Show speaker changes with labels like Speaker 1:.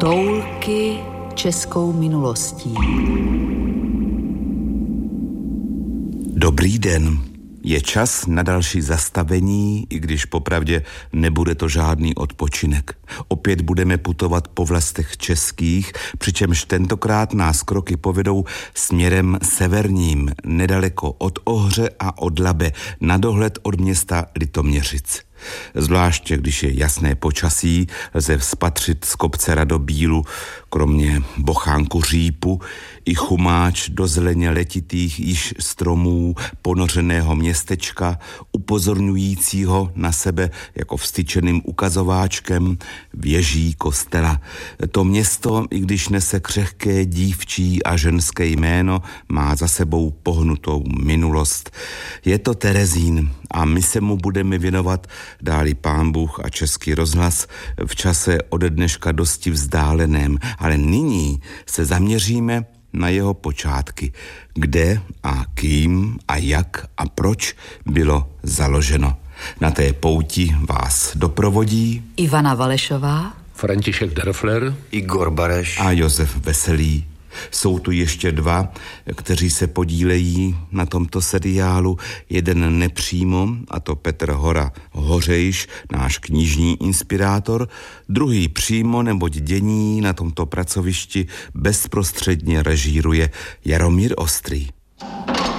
Speaker 1: Toulky českou minulostí.
Speaker 2: Dobrý den. Je čas na další zastavení, i když popravdě nebude to žádný odpočinek. Opět budeme putovat po vlastech českých, přičemž tentokrát nás kroky povedou směrem severním, nedaleko od Ohře a od Labe, na dohled od města Litoměřic. Zvláště když je jasné počasí, lze vzpatřit z kopce Radobílu, kromě bochánku řípu, i chumáč do zeleně letitých již stromů ponořeného městečka, upozorňujícího na sebe jako vstyčeným ukazováčkem věží kostela. To město, i když nese křehké dívčí a ženské jméno, má za sebou pohnutou minulost. Je to Terezín a my se mu budeme věnovat, dáli Pán Bůh a Český rozhlas, v čase ode dneška dosti vzdáleném, ale nyní se zaměříme na jeho počátky, kde a kým a jak a proč bylo založeno. Na té pouti vás doprovodí
Speaker 1: Ivana Valešová,
Speaker 3: František Derfler,
Speaker 4: Igor Bareš
Speaker 2: a Josef Veselý. Jsou tu ještě dva, kteří se podílejí na tomto seriálu. Jeden nepřímo, a to Petr Hora Hořejš, náš knižní inspirátor. Druhý přímo, neboť dění na tomto pracovišti bezprostředně režíruje Jaromír Ostrý.